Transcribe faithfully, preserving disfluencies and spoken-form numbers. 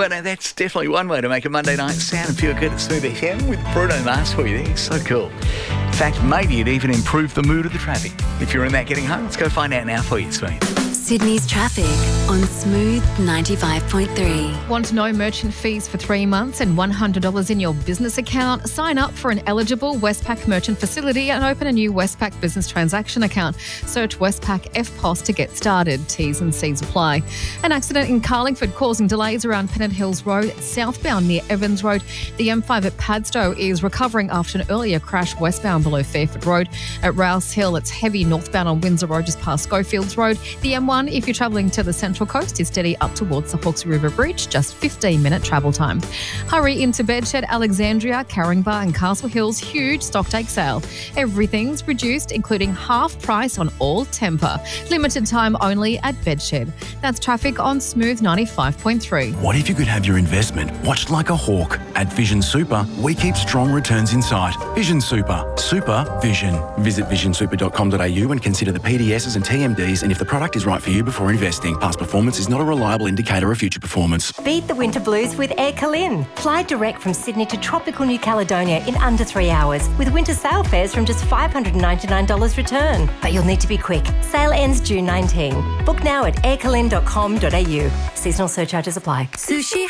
Well, now that's definitely one way to make a Monday night sound and feel good at Smooth F M with Bruno Mars for you there. So cool. In fact, maybe it even improved the mood of the traffic. If you're in that getting home, let's go find out now for you, Smooth. Sydney's traffic on Smooth ninety-five point three. Want no merchant fees for three months and one hundred dollars in your business account? Sign up for an eligible Westpac merchant facility and open a new Westpac business transaction account. Search Westpac F P O S to get started. T's and C's apply. An accident in Carlingford causing delays around Pennant Hills Road, southbound near Evans Road. The M five at Padstow is recovering after an earlier crash westbound below Fairford Road. At Rouse Hill, it's heavy northbound on Windsor Road just past Schofields Road. The M one, if you're travelling to the Central Coast, is steady up towards the Hawkesbury River Bridge, just fifteen minute travel time. Hurry into Bedshed, Alexandria, Caringbah and Castle Hill's huge stocktake sale. Everything's reduced, including half price on all Temper. Limited time only at Bedshed. That's traffic on Smooth ninety-five point three. What if you could have your investment watched like a hawk? At Vision Super, we keep strong returns in sight. Vision Super. Super Vision. Visit vision super dot com dot a u and consider the P D Ss and T M Ds and if the product is right for you before investing. Past performance is not a reliable indicator of future performance. Beat the winter blues with Air Calin. Fly direct from Sydney to tropical New Caledonia in under three hours with winter sale fares from just five hundred ninety-nine dollars return. But you'll need to be quick. Sale ends June nineteenth. Book now at air calin dot com dot a u. Seasonal surcharges apply. Sushi